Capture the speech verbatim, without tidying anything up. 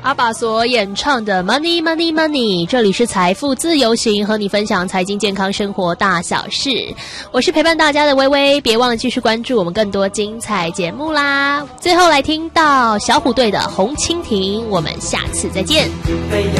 阿爸所演唱的 Money Money Money， 这里是财富自由行，和你分享财经健康生活大小事。我是陪伴大家的微微，别忘了继续关注我们更多精彩节目啦。最后来听到小虎队的红蜻蜓，我们下次再见。